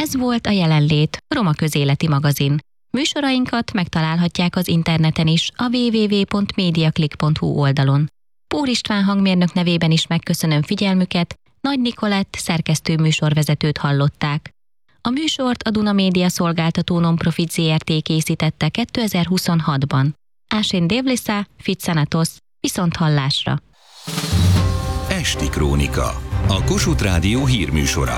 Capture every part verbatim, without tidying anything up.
Ez volt a Jelenlét, Roma Közéleti Magazin. Műsorainkat megtalálhatják az interneten is a double-u double-u double-u pont mediaclick pont hu oldalon. Pór István hangmérnök nevében is megköszönöm figyelmüket, Nagy Nikolett szerkesztő műsorvezetőt hallották. A műsort a Duna Média Szolgáltató Nonprofit Zrt. Készítette kétezer-huszonhatban. Ásén Dévliszá, Fitzenatos, viszont hallásra. Esti Krónika, a Kossuth Rádió hírműsora.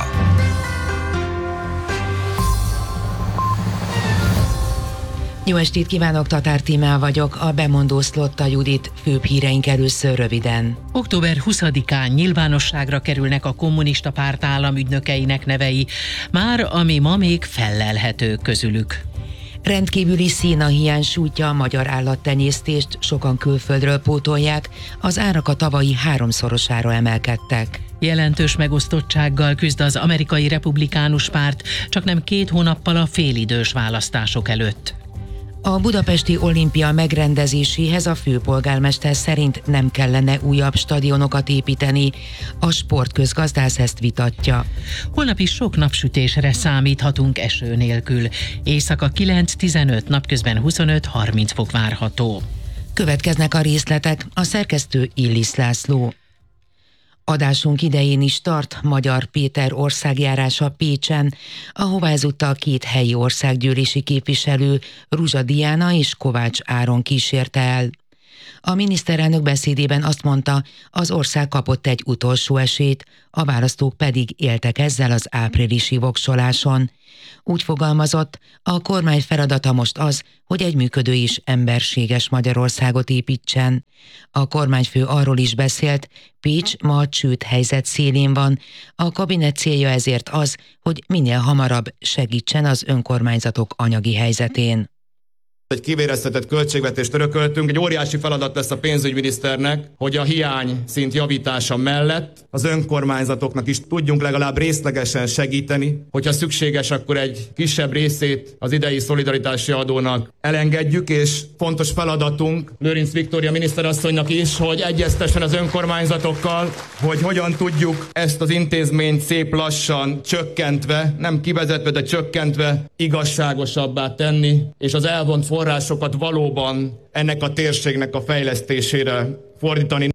Jó estét kívánok, Tatár Tímea vagyok, a bemondó Szlotta Judit, főbb híreink először röviden. október huszadikán nyilvánosságra kerülnek a kommunista párt államügynökeinek nevei, már ami ma még fellelhető közülük. Rendkívüli színahiány sújtja a magyar állattenyésztést, sokan külföldről pótolják, az árak a tavalyi háromszorosára emelkedtek. Jelentős megosztottsággal küzd az amerikai republikánus párt, csaknem két hónappal a félidős választások előtt. A budapesti olimpia megrendezéséhez a főpolgármester szerint nem kellene újabb stadionokat építeni. A sportközgazdász ezt vitatja. Holnap is sok napsütésre számíthatunk eső nélkül. Éjszaka kilenc-tizenöt, napközben huszonöt-harminc fok várható. Következnek a részletek, a szerkesztő Illis László. Adásunk idején is tart Magyar Péter országjárása Pécsen, ahová ezúttal két helyi országgyűlési képviselő, Ruzsa Diana és Kovács Áron kísérte el. A miniszterelnök beszédében azt mondta, az ország kapott egy utolsó esélyt, a választók pedig éltek ezzel az áprilisi voksoláson. Úgy fogalmazott, a kormány feladata most az, hogy egy működő és emberséges Magyarországot építsen. A kormányfő arról is beszélt, Pécs ma a csőd helyzet szélén van, a kabinet célja ezért az, hogy minél hamarabb segítsen az önkormányzatok anyagi helyzetén. Egy kivéreztetett költségvetést örököltünk, egy óriási feladat lesz a pénzügyminiszternek, hogy a hiány szint javítása mellett az önkormányzatoknak is tudjunk legalább részlegesen segíteni, hogyha szükséges, akkor egy kisebb részét az idei szolidaritási adónak elengedjük, és fontos feladatunk Lőrinc Viktória miniszterasszonynak is, hogy egyeztessen az önkormányzatokkal, hogy hogyan tudjuk ezt az intézményt szép lassan csökkentve, nem kivezetve, de csökkentve igazságosabbá tenni, és az elvont forrásokat valóban ennek a térségnek a fejlesztésére fordítani.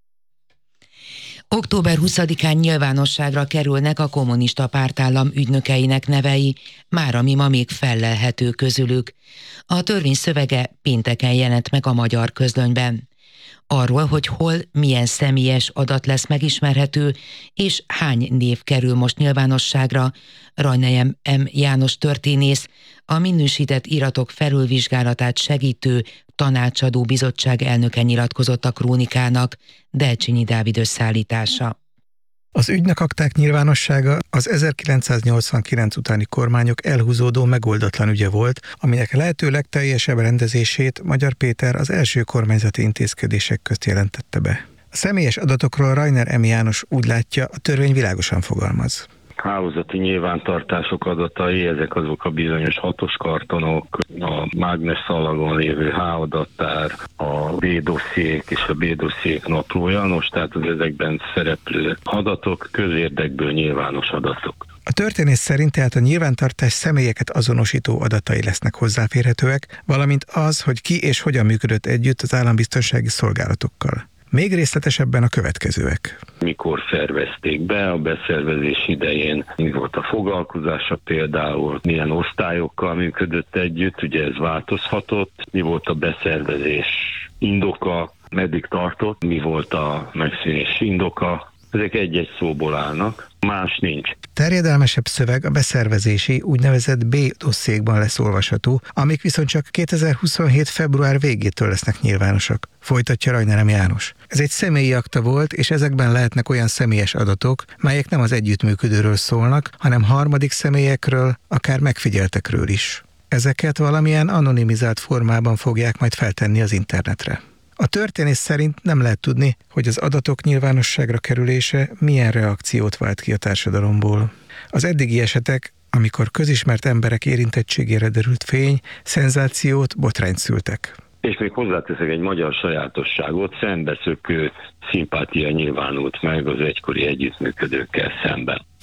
október huszadikán nyilvánosságra kerülnek a kommunista pártállam ügynökeinek nevei, már ami ma még fellelhető közülük. A törvény szövege pénteken jelent meg a Magyar Közlönyben. Arról, hogy hol, milyen személyes adat lesz megismerhető, és hány név kerül most nyilvánosságra, Rajner M. János történész, a minősített iratok felülvizsgálatát segítő tanácsadó bizottság elnöke nyilatkozott a Krónikának, Delcsényi Dávid összeállítása. Az ügynökakták nyilvánossága az ezerkilencszáznyolcvankilenc utáni kormányok elhúzódó megoldatlan ügye volt, aminek lehető legteljesebb rendezését Magyar Péter az első kormányzati intézkedések közt jelentette be. A személyes adatokról Rajner M. János úgy látja, a törvény világosan fogalmaz. Hálózati nyilvántartások adatai, ezek azok a bizonyos hatos kartonok, a mágneszalagon lévő H-adattár, a B-dossziék és a B-dossziék naplója, nos, tehát az ezekben szereplő adatok közérdekből nyilvános adatok. A történész szerint tehát a nyilvántartás személyeket azonosító adatai lesznek hozzáférhetőek, valamint az, hogy ki és hogyan működött együtt az állambiztonsági szolgálatokkal. Még részletesebben a következőek. Mikor szervezték be, a beszervezés idején mi volt a foglalkozása például, milyen osztályokkal működött együtt, ugye ez változhatott, mi volt a beszervezés indoka, meddig tartott, mi volt a megszűnés indoka, ezek egy-egy szóból állnak, más nincs. Terjedelmesebb szöveg a beszervezési úgynevezett B-dossziékban lesz olvasható, amik viszont csak kétezer-huszonhét február végétől lesznek nyilvánosak. Folytatja Rajner M. János. Ez egy személyi akta volt, és ezekben lehetnek olyan személyes adatok, melyek nem az együttműködőről szólnak, hanem harmadik személyekről, akár megfigyeltekről is. Ezeket valamilyen anonimizált formában fogják majd feltenni az internetre. A történész szerint nem lehet tudni, hogy az adatok nyilvánosságra kerülése milyen reakciót vált ki a társadalomból. Az eddigi esetek, amikor közismert emberek érintettségére derült fény, szenzációt, botrányt szültek. És még hozzáteszek egy magyar sajátosságot, szembeszökő szimpátia nyilvánult meg az egykori együttműködőkkel szemben.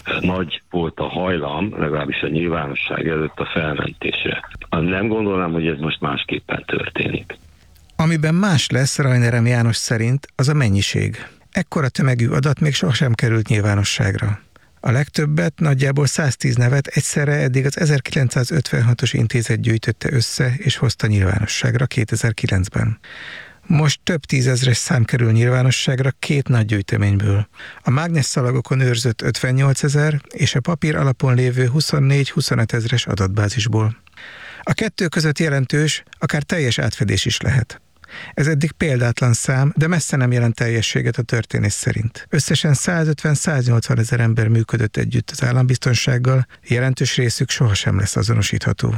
nagy volt a hajlam, legalábbis a nyilvánosság előtt a felmentésre. Nem gondolom, hogy ez most másképpen történik. Amiben más lesz Rajner M. János szerint, az a mennyiség. Ekkora tömegű adat még sohasem került nyilvánosságra. A legtöbbet, nagyjából száztíz nevet egyszerre eddig az ezerkilencszázötvenhatos intézet gyűjtötte össze és hozta nyilvánosságra kétezer-kilencben. Most több tízezres szám kerül nyilvánosságra két nagy gyűjteményből. A mágnesszalagokon őrzött ötvennyolcezer és a papír alapon lévő huszonnégy-huszonöt ezres adatbázisból. A kettő között jelentős, akár teljes átfedés is lehet. Ez eddig példátlan szám, de messze nem jelent teljességet a történész szerint. Összesen százötven-száznyolcvan ezer ember működött együtt az állambiztonsággal, jelentős részük sohasem lesz azonosítható.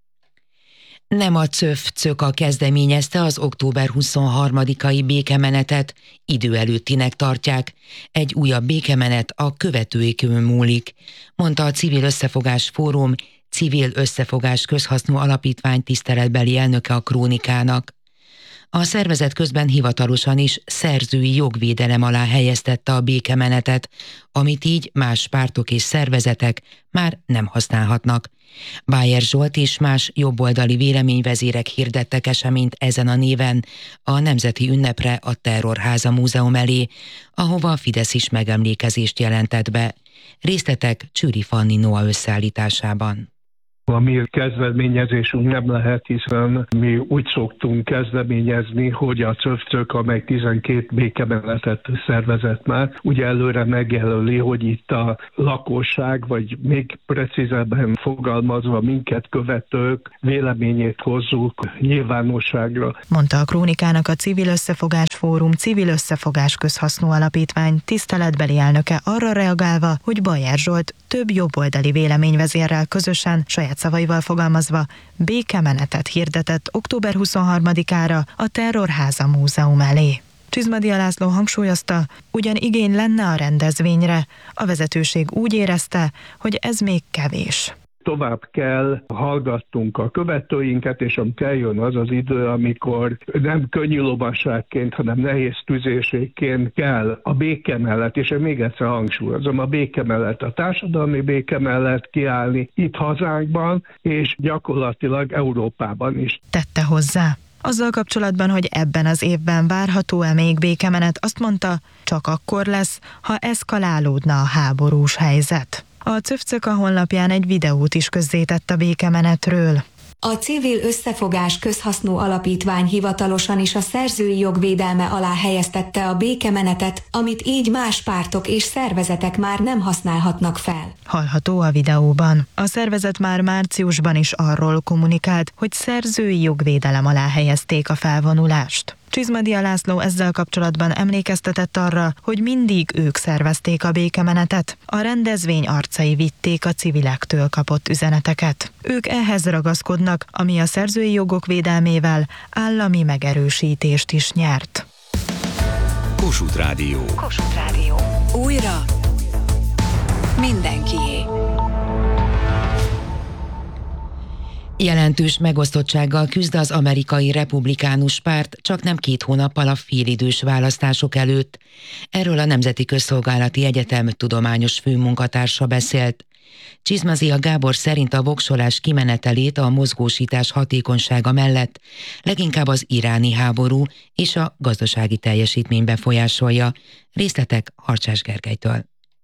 Nem a CÖF-CÖKA kezdeményezte az október huszonharmadikai békemenetet, idő előttinek tartják. Egy újabb békemenet a követőikön múlik, mondta a Civil Összefogás Fórum, Civil Összefogás Közhasznú Alapítvány tiszteletbeli elnöke a Krónikának. A szervezet közben hivatalosan is szerzői jogvédelem alá helyeztette a békemenetet, amit így más pártok és szervezetek már nem használhatnak. Bájer Zsolt és más jobboldali véleményvezérek hirdettek eseményt ezen a néven a nemzeti ünnepre a Terrorháza Múzeum elé, ahova a Fidesz is megemlékezést jelentett be. Részletek Csüri Fanni Noa összeállításában. A mi kezdeményezésünk nem lehet, hiszen mi úgy szoktunk kezdeményezni, hogy a CÖF-CÖK, amely tizenkét békemenetet szervezett már, ugye előre megjelöli, hogy itt a lakosság, vagy még precízebben fogalmazva minket követők véleményét hozzuk nyilvánosságra. Mondta a Krónikának a Civil Összefogás Fórum Civil Összefogás Közhasznú Alapítvány tiszteletbeli elnöke arra reagálva, hogy Bájer Zsolt több jobboldali véleményvezérrel közösen, saját szavaival fogalmazva, békemenetet hirdetett október huszonharmadikára a Terrorháza Múzeum elé. Csizmadia László hangsúlyozta, ugyan igény lenne a rendezvényre, a vezetőség úgy érezte, hogy ez még kevés. Tovább kell hallgattunk a követőinket, és amikor eljön az az idő, amikor nem könnyű lovasságként, hanem nehéz tüzérségként kell a béke mellett, és én még egyszer hangsúlyozom, a béke mellett, a társadalmi béke mellett kiállni itt hazánkban, és gyakorlatilag Európában is. Tette hozzá. Azzal kapcsolatban, hogy ebben az évben várható-e még békemenet, azt mondta, csak akkor lesz, ha eszkalálódna a háborús helyzet. A CÖF-CÖKA honlapján egy videót is közzétett a békemenetről. A Civil Összefogás Közhasznú Alapítvány hivatalosan is a szerzői jogvédelme alá helyeztette a békemenetet, amit így más pártok és szervezetek már nem használhatnak fel. Hallható a videóban. A szervezet már márciusban is arról kommunikált, hogy szerzői jogvédelem alá helyezték a felvonulást. Csizmadia László ezzel kapcsolatban emlékeztetett arra, hogy mindig ők szervezték a békemenetet. A rendezvény arcai vitték a civilektől kapott üzeneteket. Ők ehhez ragaszkodnak, ami a szerzői jogok védelmével állami megerősítést is nyert. Kossuth Rádió. Kossuth Rádió. Újra mindenkié. Jelentős megosztottsággal küzd az amerikai republikánus párt csaknem két hónappal a félidős választások előtt. Erről a Nemzeti Közszolgálati Egyetem tudományos főmunkatársa beszélt. Csizmazia Gábor szerint a voksolás kimenetelét a mozgósítás hatékonysága mellett leginkább az iráni háború és a gazdasági teljesítmény befolyásolja. Részletek Harcsás Gergelytől.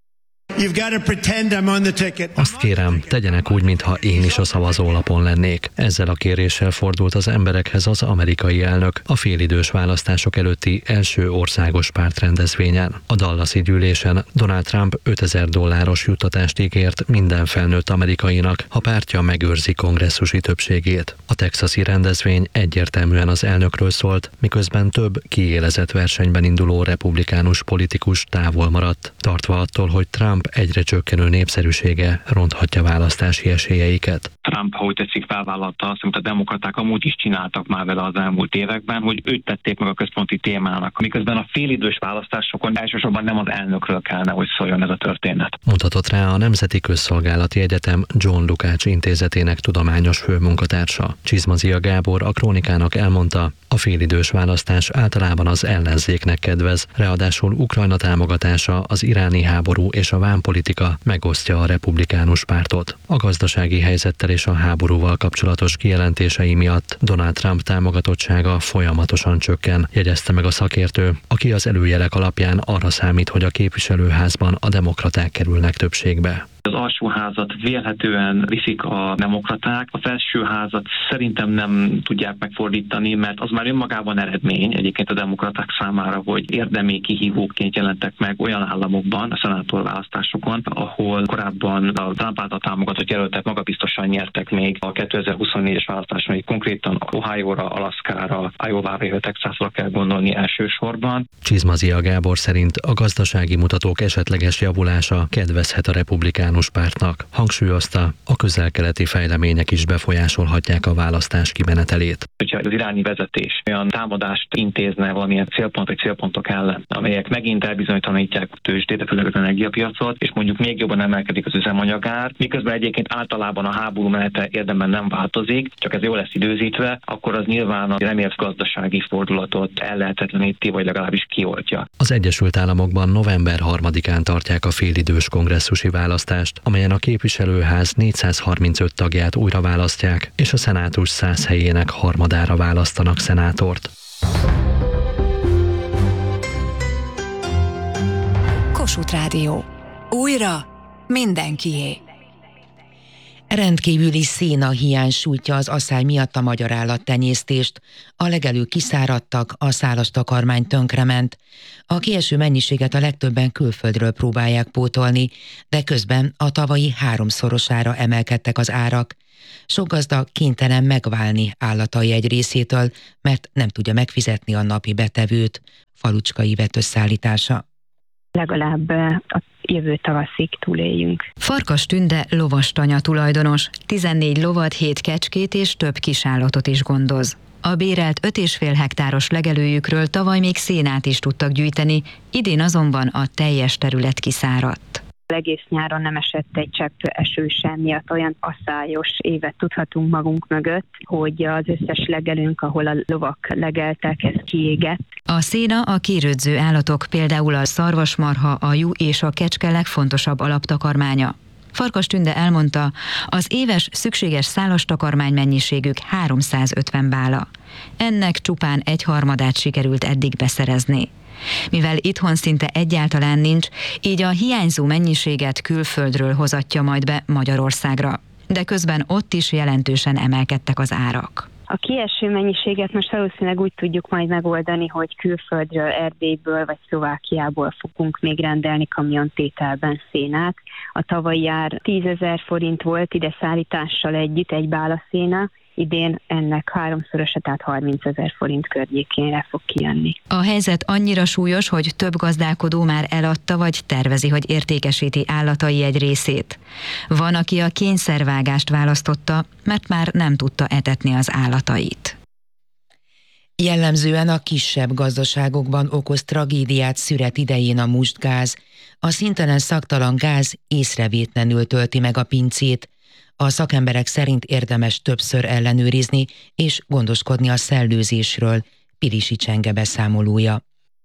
Azt kérem, tegyenek úgy, mintha én is a szavazólapon lennék. Ezzel a kéréssel fordult az emberekhez az amerikai elnök a félidős választások előtti első országos pártrendezvényen. A Dallasi gyűlésen Donald Trump ötezer dolláros juttatást ígért minden felnőtt amerikainak, ha pártja megőrzi kongresszusi többségét. A texasi rendezvény egyértelműen az elnökről szólt, miközben több kiélezett versenyben induló republikánus politikus távol maradt, tartva attól, hogy Trump egyre csökkenő népszerűsége ronthatja választási esélyeiket. Trump, ha úgy tetszik, felvállalta azt, amit a demokraták amúgy is csináltak már vele az elmúlt években, hogy őt tették meg a központi témának. Miközben a félidős választásokon elsősorban nem az elnökről kellene, hogy szóljon ez a történet. Mutatott rá a Nemzeti Közszolgálati Egyetem John Lukács intézetének tudományos főmunkatársa. Csizmazia Gábor a Krónikának elmondta, a félidős választás általában az ellenzéknek kedvez, ráadásul Ukrajna támogatása, az iráni háború és a vámpolitika megosztja a republikánus pártot. A gazdasági helyzettel és a háborúval kapcsolatos kijelentései miatt Donald Trump támogatottsága folyamatosan csökken, jegyezte meg a szakértő, aki az előjelek alapján arra számít, hogy a képviselőházban a demokraták kerülnek többségbe. Az alsóházat vélhetően viszik a demokraták, a felsőházat szerintem nem tudják megfordítani, mert az már önmagában eredmény egyébként a demokraták számára, hogy érdemi kihívóként jelentek meg olyan államokban, a szenátorválasztásokon, ahol korábban a Trump által támogatott jelöltek magabiztosan nyertek még a kétezer-huszonnégyes választáson, hogy konkrétan Ohio-ra, Alaszkára, Iowa-ra, illetve Texasra kell gondolni elsősorban. Csizmazia Gábor szerint a gazdasági mutatók esetleges javulása kedvezhet a republikánus pártnak. Hangsúlyozta, a közel-keleti fejlemények is befolyásolhatják a választás kimenetelét. Hogyha az iráni vezetés olyan támadást intézne valamilyen célpont vagy célpontok ellen, amelyek megint elbizonytalanítják a tőzsdét, főleg az energiapiacot, és mondjuk még jobban emelkedik az üzemanyagár, miközben egyébként általában a háború menete érdemben nem változik, csak ez jól lesz időzítve, akkor az nyilván a remélt gazdasági fordulatot ellehetetleníti, vagy legalábbis kioltja. Az Egyesült Államokban november harmadikán tartják a félidős kongresszusi választást, amelyen a képviselőház négyszázharmincöt tagját újra választják, és a szenátus száz helyének harmadára választanak szenátort. Kossuth Rádió. Újra mindenkié. Rendkívüli szénahiány sújtja az aszály miatt a magyar állattenyésztést. A legelők kiszáradtak, a szálas takarmány tönkrement. A kieső mennyiséget a legtöbben külföldről próbálják pótolni, de közben a tavalyi háromszorosára emelkedtek az árak. Sok gazda kénytelen megválni állatai egy részétől, mert nem tudja megfizetni a napi betevőt. Falucskai Ivett összeállítása. Legalább a jövő tavaszig túléljünk. Farkas Tünde lovastanya tulajdonos, tizennégy lovat, hét kecskét és több kisállatot is gondoz. A bérelt öt és fél hektáros legelőjükről tavaly még szénát is tudtak gyűjteni, idén azonban a teljes terület kiszáradt. Egész nyáron nem esett egy csepp eső sem, miatt olyan aszályos évet tudhatunk magunk mögött, hogy az összes legelőnk, ahol a lovak legeltek, ez kiégett. A széna a kérődző állatok, például a szarvasmarha, a juh és a kecske legfontosabb alaptakarmánya. Farkas Tünde elmondta, az éves szükséges szálas takarmány mennyiségük háromszázötven bála. Ennek csupán egy harmadát sikerült eddig beszerezni. Mivel itthon szinte egyáltalán nincs, így a hiányzó mennyiséget külföldről hozatja majd be Magyarországra. De közben ott is jelentősen emelkedtek az árak. A kieső mennyiséget most valószínűleg úgy tudjuk majd megoldani, hogy külföldről, Erdélyből vagy Szlovákiából fogunk még rendelni kamiontételben szénát. A tavalyi ár tízezer forint volt ide szállítással együtt egy bála széna, idén ennek háromszorosa, tehát harmincezer forint környékénre fog kijönni. A helyzet annyira súlyos, hogy több gazdálkodó már eladta vagy tervezi, hogy értékesíti állatai egy részét. Van, aki a kényszervágást választotta, mert már nem tudta etetni az állatait. Jellemzően a kisebb gazdaságokban okoz tragédiát szüret idején a mustgáz. A színtelen szaktalan gáz észrevétlenül tölti meg a pincét. A szakemberek szerint érdemes többször ellenőrizni és gondoskodni a szellőzésről. Pilisi Csenge beszámolója.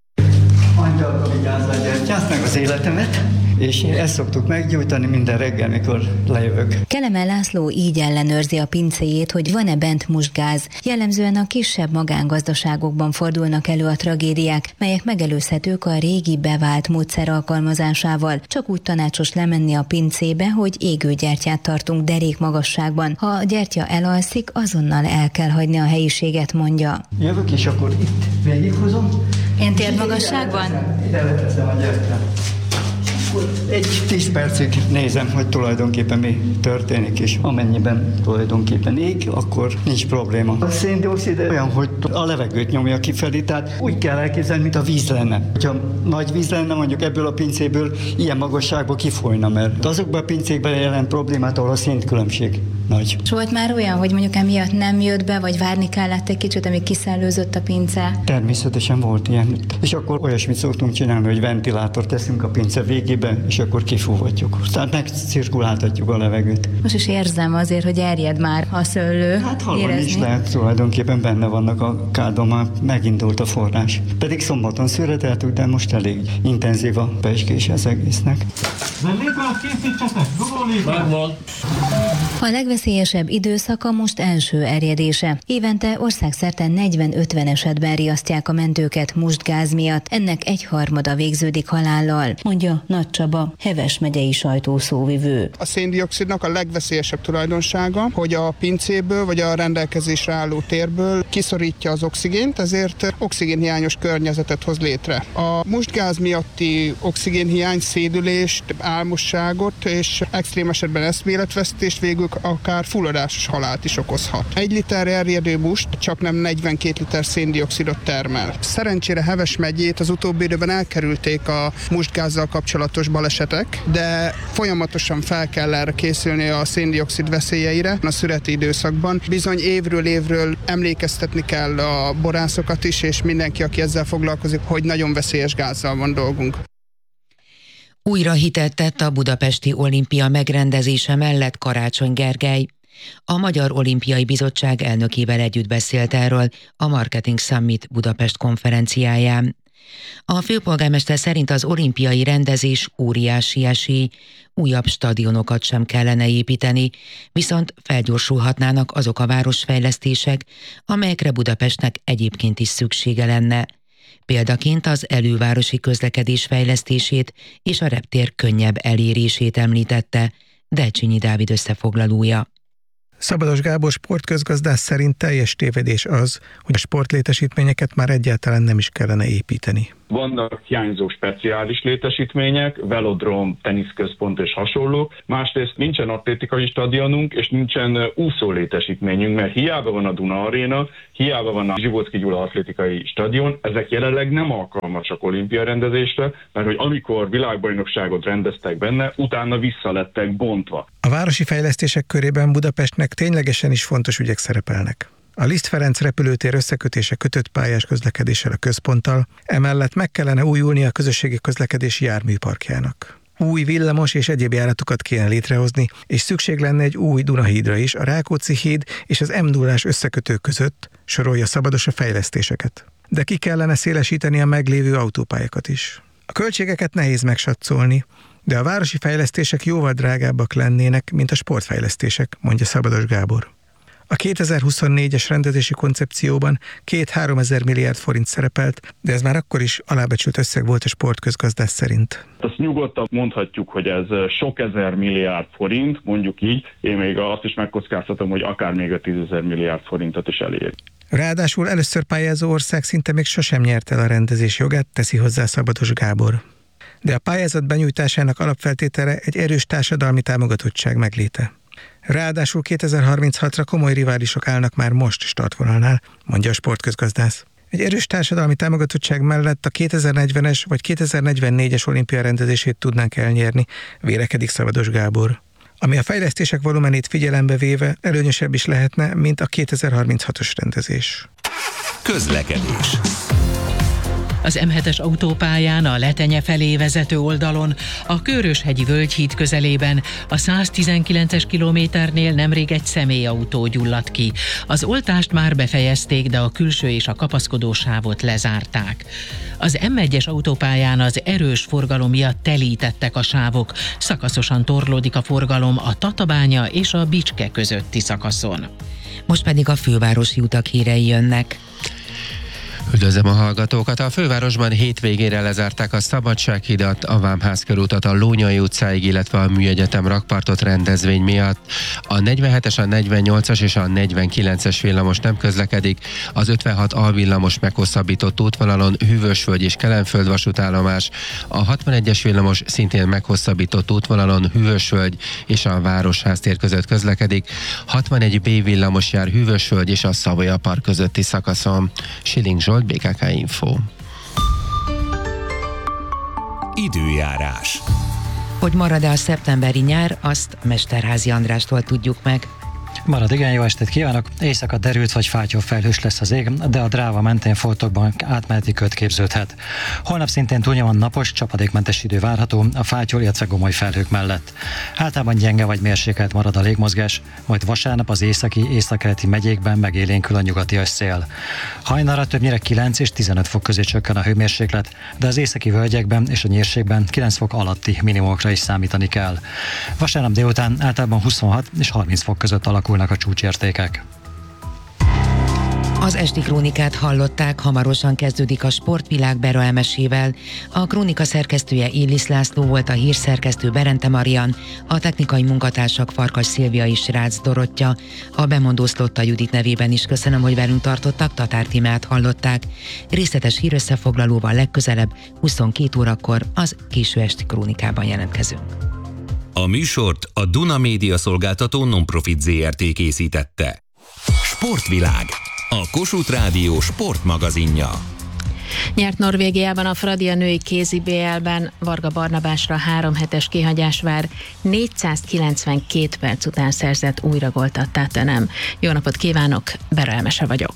Angyalka vigyázza a gyertyát, meg az életemet, és ezt szoktuk meggyújtani minden reggel, mikor lejövök. Kelemen László így ellenőrzi a pincéjét, hogy van-e bent mustgáz. Jellemzően a kisebb magángazdaságokban fordulnak elő a tragédiák, melyek megelőzhetők a régi bevált módszer alkalmazásával. Csak úgy tanácsos lemenni a pincébe, hogy égő gyertyát tartunk derék magasságban. Ha a gyertya elalszik, azonnal el kell hagyni a helyiséget, mondja. Jövök, és akkor itt végighozom. Ilyen térdmagasságban? Ide leteszem a gyertyát. egy tíz percig nézem, hogy tulajdonképpen mi történik, és amennyiben tulajdonképpen ég, akkor nincs probléma. A széndioxid olyan, hogy a levegőt nyomja kifelé, tehát úgy kell elképzelni, mint a víz lenne. Ha nagy víz lenne, mondjuk ebből a pincéből ilyen magasságból kifolyna, mert azokban a pincékben jelent problémát, ahol a szintkülönbség nagy. És volt már olyan, hogy mondjuk emiatt nem jött be, vagy várni kellett egy kicsit, amíg kiszellőzött a pince? Természetesen volt ilyen. És akkor olyasmit szoktunk csinálni, hogy ventilátort teszünk a pince végébe, és akkor kifúvatjuk. Tehát megcirkuláltatjuk a levegőt. Most is érzem azért, hogy erjed már a szőlő. Hát hallani is lehet, tulajdonképpen benne vannak a kádban, már megindult a forrás. Pedig szombaton szüreteltük, de most elég intenzív a pezsgés az egésznek. A legveszélyesebb időszak a most első erjedése. Évente országszerte negyven-ötven esetben riasztják a mentőket mustgáz miatt. Ennek egyharmada végződik halállal, mondja Nagy Csaba, Heves megyei sajtószóvivő. A széndioxidnak a legveszélyesebb tulajdonsága, hogy a pincéből vagy a rendelkezésre álló térből kiszorítja az oxigént, ezért oxigénhiányos környezetet hoz létre. A mustgáz miatti oxigénhiány szédülést, álmosságot és extrém esetben eszméletvesztést, végül akár fulladásos halált is okozhat. Egy liter erjedő must csak nem negyvenkét liter széndioxidot termel. Szerencsére Heves megyét az utóbbi időben elkerülték a mustgázzal kapcsolatos balesetek, de folyamatosan fel kell erre készülni a széndioxid veszélyeire a szüreti időszakban. Bizony évről évről emlékeztetni kell a borászokat is, és mindenki, aki ezzel foglalkozik, hogy nagyon veszélyes gázzal van dolgunk. Újra hitet tett a budapesti olimpia megrendezése mellett Karácsony Gergely. A Magyar Olimpiai Bizottság elnökével együtt beszélt erről a Marketing Summit Budapest konferenciáján. A főpolgármester szerint az olimpiai rendezés óriási esély, újabb stadionokat sem kellene építeni, viszont felgyorsulhatnának azok a városfejlesztések, amelyekre Budapestnek egyébként is szüksége lenne. Példaként az elővárosi közlekedés fejlesztését és a reptér könnyebb elérését említette Delcsényi Dávid összefoglalója. Szabados Gábor sportközgazdász szerint teljes tévedés az, hogy a sportlétesítményeket már egyáltalán nem is kellene építeni. Vannak hiányzó speciális létesítmények, velodróm, teniszközpont és hasonlók. Másrészt nincsen atlétikai stadionunk, és nincsen úszó létesítményünk, mert hiába van a Duna Aréna, hiába van a Zsibocki Gyula atlétikai stadion, ezek jelenleg nem alkalmasak olimpia rendezésre, mert hogy amikor világbajnokságot rendeztek benne, utána vissza lettek bontva. A városi fejlesztések körében Budapestnek ténylegesen is fontos ügyek szerepelnek. A Liszt Ferenc repülőtér összekötése kötött pályás közlekedéssel a központtal, emellett meg kellene újulni a közösségi közlekedési járműparkjának. Új villamos és egyéb járatokat kéne létrehozni, és szükség lenne egy új Dunahídra is, a Rákóczi híd és az em nullás összekötő között, sorolja Szabados a fejlesztéseket. De ki kellene szélesíteni a meglévő autópályákat is. A költségeket nehéz megsatszolni, de a városi fejlesztések jóval drágábbak lennének, mint a sportfejlesztések, mondja Szabados Gábor. A kétezer-huszonnégyes rendezési koncepcióban két-háromezer milliárd forint szerepelt, de ez már akkor is alábecsült összeg volt a sportközgazdász szerint. Azt nyugodtan mondhatjuk, hogy ez sok ezer milliárd forint, mondjuk így. Én még azt is megkockáztatom, hogy akár még a tízezer milliárd forintot is elér. Ráadásul először pályázó ország szinte még sosem nyert el a rendezés jogát, teszi hozzá Szabados Gábor. De a pályázat benyújtásának alapfeltétele egy erős társadalmi támogatottság megléte. Ráadásul kétezer-harminchatra komoly riválisok állnak már most startvonalnál, mondja a sportközgazdász. Egy erős társadalmi támogatottság mellett a kétezer-negyvenes vagy kétezer-negyvennégyes olimpia rendezését tudnánk elnyerni, vélekedik Szabados Gábor. Ami a fejlesztések volumenét figyelembe véve előnyösebb is lehetne, mint a kétezer-harminchatos rendezés. Közlekedés. Az em hetes autópályán a Letenye felé vezető oldalon, a Köröshegyi Völgyhíd közelében, a száztizenkilences kilométernél nemrég egy személyautó gyulladt ki. Az oltást már befejezték, de a külső és a kapaszkodó sávot lezárták. Az em egyes autópályán az erős forgalom miatt telítettek a sávok, szakaszosan torlódik a forgalom a Tatabánya és a Bicske közötti szakaszon. Most pedig a fővárosi utak hírei jönnek. Üdvözlöm a hallgatókat! A fővárosban hétvégére lezárták a Szabadsághidat, a Vámház körútat a Lónyai utcáig, illetve a Műegyetem rakpartot rendezvény miatt. A negyvenhetes, a negyvennyolcas és a negyvenkilences villamos nem közlekedik, az ötvenhat A villamos meghosszabbított útvonalon Hűvösvölgy és Kelenföld vasútállomás, a hatvanegyes villamos szintén meghosszabbított útvonalon Hűvösvölgy és a Városház tér között közlekedik, hatvanegy B villamos jár Hűvösvölgy és a Savoya Park közötti szakaszon. Siling Zsolt, bé ká ká Info. Időjárás. Hogy marad-e a szeptemberi nyár, azt Mesterházy Andrástól tudjuk meg. Marad, igen, jó estét kívánok! Éjszaka derült vagy fátyol felhős lesz az ég, de a Dráva mentén foltokban átmeneti köd képződhet. Holnap szintén túlnyomóan napos, csapadékmentes idő várható a fátyol, illetve gomoly felhők mellett. Általában gyenge vagy mérsékelt marad a légmozgás, majd vasárnap az északi, északkeleti megyékben megélénkül a nyugatias szél. Hajnalra többnyire kilenc és tizenöt fok közé csökken a hőmérséklet, de az északi völgyekben és a nyírségben kilenc fok alatti minimumokra is számítani kell. Vasárnap délután általában huszonhat és harminc fok között alakulnak a csúcsértékek. Az esti krónikát hallották, hamarosan kezdődik a Sportvilág Bera Emesével. A krónika szerkesztője Illis László volt, a hírszerkesztő Berente Marian, a technikai munkatársak Farkas Szilvia és Rácz Dorottya. A bemondó Szlotta Judit nevében is köszönöm, hogy velünk tartottak, Tatár Tímeát hallották. Részletes hírösszefoglalóval legközelebb huszonkettő órakor az késő esti krónikában jelentkezünk. A műsort a Duna Média Szolgáltató Nonprofit zé er té készítette. Sportvilág, a Kossuth Rádió sportmagazinja. Nyert Norvégiában a Fradi a női kézi bé el-ben, Varga Barnabásra három hetes kihagyás vár, négyszázkilencvenkét perc után szerzett újra gólt a Tottenham. Jó napot kívánok, Bera Emese vagyok.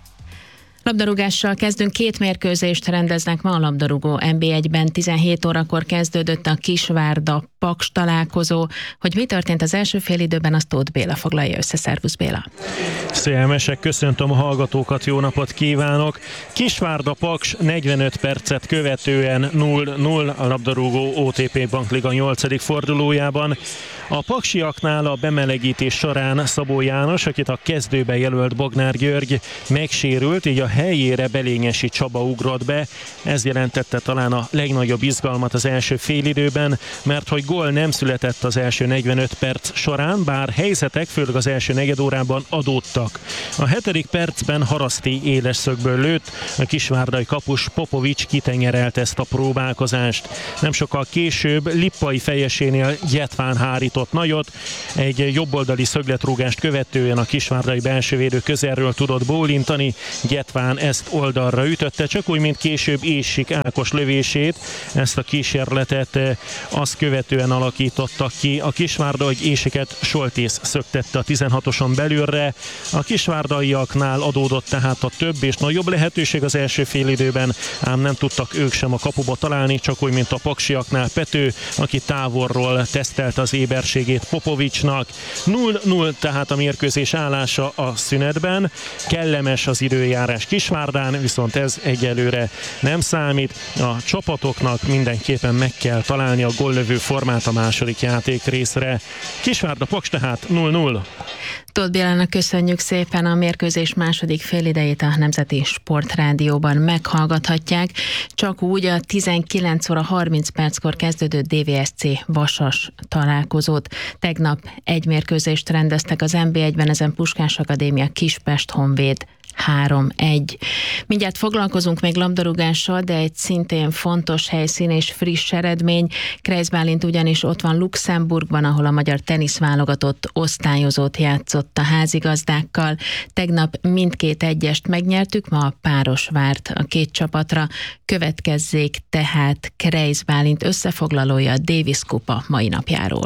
Labdarúgással kezdünk, két mérkőzést rendeznek ma a labdarúgó en bé egyben. tizenhét órakor kezdődött a Kisvárda-Paks találkozó. Hogy mi történt az első félidőben, azt Tóth Béla foglalja össze. Szervusz Béla! Szia Emesek, köszöntöm a hallgatókat, jó napot kívánok! Kisvárda-Paks negyvenöt percet követően nulla nulla a labdarúgó o té pé Bankliga nyolcadik fordulójában. A paksiaknál a bemelegítés során Szabó János, akit a kezdőbe jelölt Bognár György, megsérült, így a helyére Belényesi Csaba ugrott be. Ez jelentette talán a legnagyobb izgalmat az első félidőben, mert hogy gól nem született az első negyvenöt perc során, bár helyzetek főleg az első negyedórában adódtak. A hetedik percben Haraszti éles szögből lőtt, a kisvárdai kapus Popovics kitenyerelte ezt a próbálkozást. Nem sokkal később Lippai fejesénél Gyetván hárított nagyot, egy jobboldali szögletrúgást követően a kisvárdai belsővédő közelről tudott bólintani, Gyetván ezt oldalra ütötte, csak úgy, mint később Éssik Ákos lövését. Ezt a kísérletet azt követően alakítottak ki a Kisvárda, hogy Ésiket Soltész szöktette a tizenhatoson belülre. A kisvárdaiaknál adódott tehát a több és nagyobb lehetőség az első félidőben, ám nem tudtak ők sem a kapuba találni, csak úgy, mint a paksiaknál Pető, aki távolról tesztelte az éberségét Popovicsnak. nulla nulla tehát a mérkőzés állása a szünetben. Kellemes az időjárás Kisvárdán, viszont ez egyelőre nem számít. A csapatoknak mindenképpen meg kell találni a góllövő formát a második játék részre. Kisvárda-Paks tehát nulla nulla. Tóth Bélának köszönjük szépen, a mérkőzés második félidejét a Nemzeti Sportrádióban meghallgathatják. Csak úgy a tizenkilenc óra harminc perckor kezdődő dé vé es cé Vasas találkozót. Tegnap egy mérkőzést rendeztek az en bé egyben, ezen Puskás Akadémia Kispest Honvéd három egy. Mindjárt foglalkozunk még labdarúgással, de egy szintén fontos helyszín és friss eredmény. Kreis Bálint ugyanis ott van Luxemburgban, ahol a magyar teniszválogatott osztályozót játszott a házigazdákkal. Tegnap mindkét egyest megnyertük, ma a páros várt a két csapatra. Következzék tehát Kreis Bálint összefoglalója a Davis kupa mai napjáról.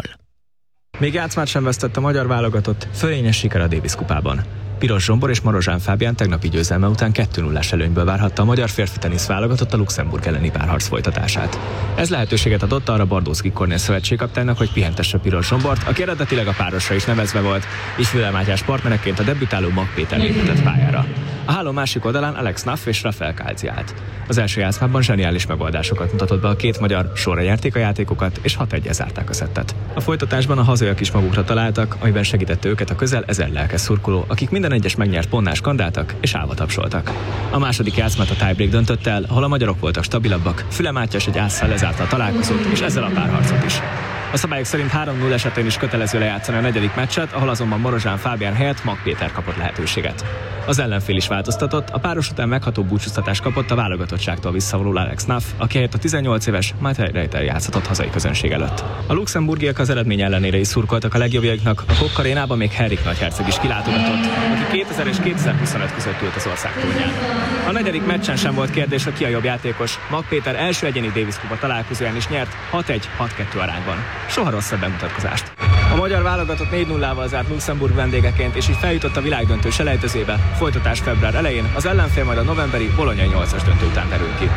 Még játszmát sem vesztett a magyar válogatott, fölényes siker a Davis kupában. Piros Zsombor és Marozsán Fábián tegnapi győzelme után kettő nullás előnyből várhatta a magyar férfi tenisz válogatott a Luxemburg elleni párharc folytatását. Ez lehetőséget adott arra Bardóczky Kornél szövetségkapitánynak, hogy pihentesse Piros Zsombort, aki eredetileg a párosra is nevezve volt, és Füle Mátyás partnereként a debütáló Mag Péter léptetett pályára. A háló másik oldalán Alex Nuff és Rafael Kálci állt. Az első játszmában zseniális megoldásokat mutatott be a két magyar, sorra nyerték a játékokat, és hat egyel zárták a szettet. A folytatásban a hazaiak is magukra találtak, amiben segítette őket a közel ezer lelkes szurkoló, akik minden egyes megnyert pontnál skandáltak és állva tapsoltak. A második játszmát a tiebreak döntött el, ahol a magyarok voltak stabilabbak, Füle Mátyás egy ásszal lezárta a találkozót, és ezzel a párharcot is. A szabályok szerint három null esetén is kötelező lejátszani a negyedik meccset, ahol azonban Marozsán Fábián helyett Mag Péter kapott lehetőséget. Az ellenfél is változtatott, a páros után megható búcsúztatást kapott a válogatottságtól visszavonuló Alex Nuff, aki helyett a tizennyolc éves Matej Reiter játszhatott hazai közönség előtt. A luxemburgiak az eredmény ellenére is szurkoltak a legjobbjaiknak, a Kok arénában még Henrik nagyherceg is kilátogatott, aki kétezer és kétezer-huszonöt között ült az ország trónján. A negyedik meccsen sem volt kérdés, hogy ki a jobb játékos. Mag Péter első egyéni Davis kupa találkozóján is nyert hat egy hat kettő arányban. Soha rosszabb bemutatkozást. A magyar válogatott négy nullával zárt Luxemburg vendégeként, és így feljutott a világdöntő selejtezőbe. Folytatás február elején, az ellenfél majd a novemberi bolonyai nyolcas döntő után derül ki.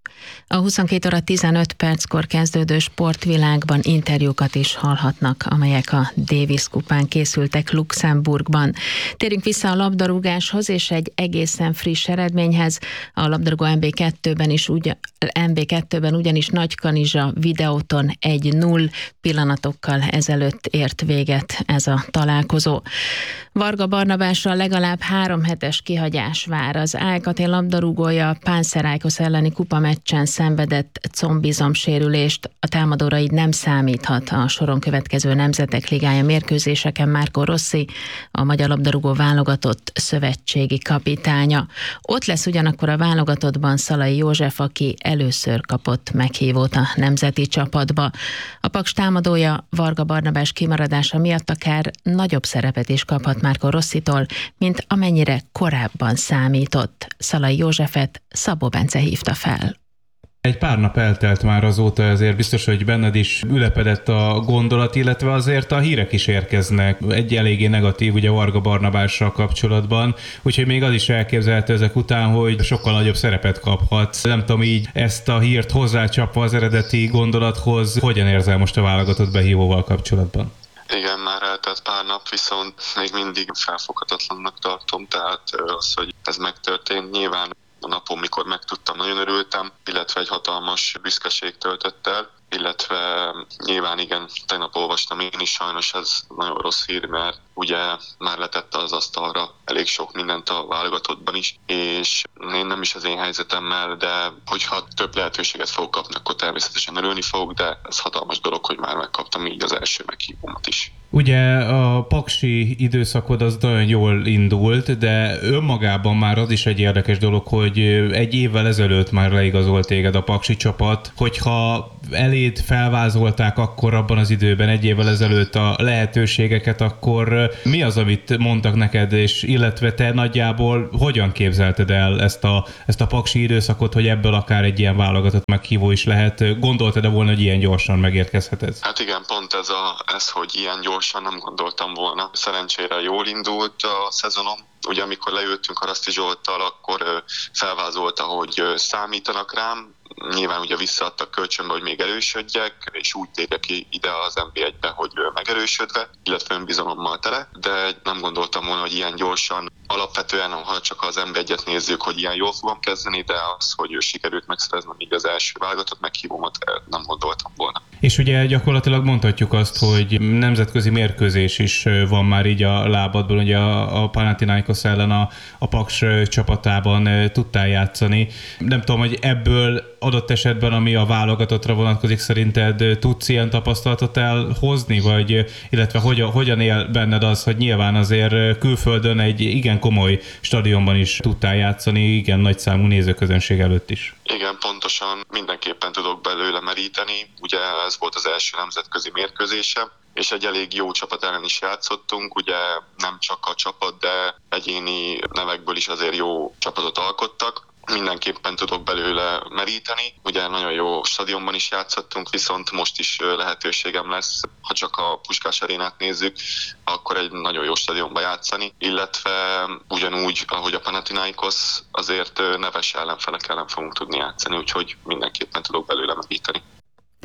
A huszonkét óra tizenöt perckor kezdődő Sportvilágban interjúkat is hallhatnak, amelyek a Davis kupán készültek Luxemburgban. Térjünk vissza a labdarúgáshoz és egy egészen friss eredményhez. A labdarúgó em bé kettőben is ugy, em bé kettőben ugyanis Nagykanizsa Videóton egy null pillanatokkal ezelőtt ért véget ez a találkozó. Varga Barnabásra legalább három hetes kihagyás vár. Az á e ká-té labdarúgója Pánszerájkosz elleni kupameccsen szenvedett combizomsérülést, a támadóra így nem számíthat a soron következő Nemzetek Ligája mérkőzéseken Marco Rossi, a magyar labdarúgó válogatott szövetségi kapitánya. Ott lesz ugyanakkor a válogatottban Szalai József, aki először kapott meghívót a nemzeti csapatba. A Paks támadója Varga Barnabás kimaradása miatt akár nagyobb szerepet is kaphat Marco Rossitól, mint amennyire korábban számított. Szalai Józsefet Szabó Bence hívta fel. Egy pár nap eltelt már azóta, ezért biztos, hogy benned is ülepedett a gondolat, illetve azért a hírek is érkeznek. Egy eléggé negatív ugye Varga Barnabással kapcsolatban, úgyhogy még az is elképzelhető ezek után, hogy sokkal nagyobb szerepet kaphat. Nem tudom, így ezt a hírt hozzácsapva az eredeti gondolathoz, hogyan érzel most a válogatott behívóval kapcsolatban? Igen, már eltelt pár nap, viszont még mindig felfoghatatlannak tartom, tehát az, hogy ez megtörtént, nyilván a napon, mikor megtudtam, nagyon örültem, illetve egy hatalmas büszkeség töltött el, illetve nyilván igen, tegnap olvastam én is, sajnos ez nagyon rossz hír, mert ugye már letette az asztalra elég sok mindent a válogatottban is, és én nem is az én helyzetemmel, de hogyha több lehetőséget fogok kapni, akkor természetesen örülni fogok, de ez hatalmas dolog, hogy már megkaptam így az első meghívómat is. Ugye a paksi időszakod az nagyon jól indult, de önmagában már az is egy érdekes dolog, hogy egy évvel ezelőtt már leigazolt téged a paksi csapat, hogyha eléd felvázolták akkor abban az időben, egy évvel ezelőtt a lehetőségeket, akkor mi az, amit mondtak neked, és illetve te nagyjából hogyan képzelted el ezt a, ezt a paksi időszakot, hogy ebből akár egy ilyen válogatott meghívó is lehet? Gondoltad-e volna, hogy ilyen gyorsan megérkezhet ez? Hát igen, pont ez, a, ez hogy ilyen gyorsan nem gondoltam volna. Szerencsére jól indult a szezonom. Ugye amikor leültünk Haraszti Zsolttal, akkor felvázolta, hogy számítanak rám. Nyilván ugye visszaadtak kölcsönbe, hogy még erősödjek, és úgy térjek ki ide az en bé egybe, hogy megerősödve, illetve önbizalommal tele, de nem gondoltam volna, hogy ilyen gyorsan, alapvetően, ha csak az en bé egyet nézzük, hogy ilyen jól fogom kezdeni, de az, hogy sikerült megszereznem így az első válogatott meghívomat, nem gondoltam volna. És ugye gyakorlatilag mondhatjuk azt, hogy nemzetközi mérkőzés is van már így a lábadból, ugye a Panathinaikos ellen a, a Paks csapatában tudtál játszani. Nem tudom, hogy ebből adott esetben, ami a válogatottra vonatkozik, szerinted tudsz ilyen tapasztalatot elhozni, vagy illetve hogyan, hogyan él benned az, hogy nyilván azért külföldön egy igen komoly stadionban is tudtál játszani, igen nagy számú nézőközönség előtt is? Igen, pontosan mindenképpen tudok belőle meríteni. Ugye ez volt az első nemzetközi mérkőzésem, és egy elég jó csapat ellen is játszottunk, ugye nem csak a csapat, de egyéni nevekből is azért jó csapatot alkottak. Mindenképpen tudok belőle meríteni. Ugye nagyon jó stadionban is játszottunk, viszont most is lehetőségem lesz, ha csak a Puskás arénát nézzük, akkor egy nagyon jó stadionban játszani, illetve ugyanúgy, ahogy a Panathinaikos, azért neves ellenfelek ellen fogunk tudni játszani, úgyhogy mindenképpen tudok belőle meríteni.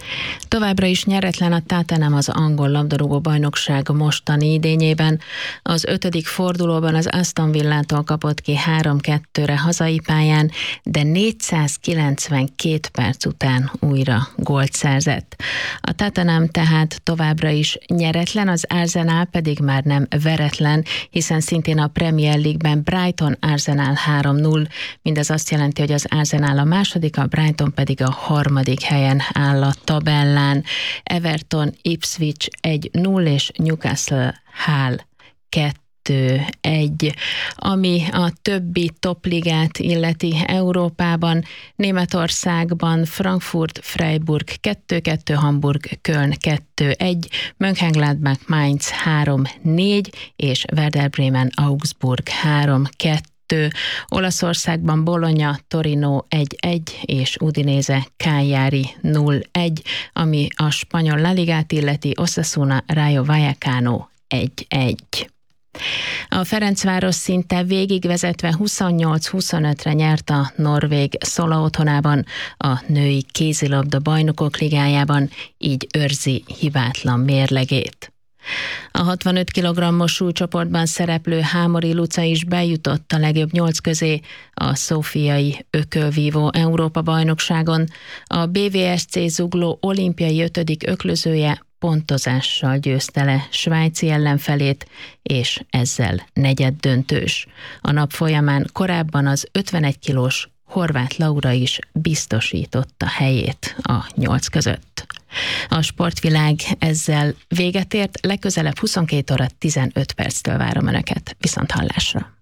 Továbbra is nyeretlen a Tottenham az angol labdarúgó bajnokság mostani idényében. Az ötödik fordulóban az Aston Villától kapott ki három kettőre hazai pályán, de négyszázkilencvenkét perc után újra gólt szerzett. A Tottenham tehát továbbra is nyeretlen, az Arsenal pedig már nem veretlen, hiszen szintén a Premier League-ben Brighton Arsenal három null, mindez azt jelenti, hogy az Arsenal a második, a Brighton pedig a harmadik helyen áll a tabellán. Everton Ipswich egy null és Newcastle Hull kettő egy. Ami a többi topligát illeti Európában, Németországban Frankfurt Freiburg kettő kettő, Hamburg Köln kettő egy, Mönchengladbach Mainz három négy és Werder Bremen Augsburg három kettő. Olaszországban Bologna Torino egy egy és Udinese Cagliari null egy, ami a spanyol La Ligát illeti Osasuna Rayo Vallecano egy egy. A Ferencváros szinte végigvezetve huszonnyolc huszonötre nyert a norvég Szola otthonában a női kézilabda bajnokok ligájában, így őrzi hibátlan mérlegét. A hatvanöt kilogrammos súlycsoportban szereplő Hámori Luca is bejutott a legjobb nyolc közé a szófiai ökölvívó Európa-bajnokságon. A bé vé es cé Zugló olimpiai ötödik öklözője pontozással győzte le svájci ellenfelét, és ezzel negyeddöntős. A nap folyamán korábban az ötvenegy kilós Horváth Laura is biztosította helyét a nyolc között. A sportvilág ezzel véget ért, legközelebb huszonkét óra tizenöt perctől várom Önöket. Viszont hallásra!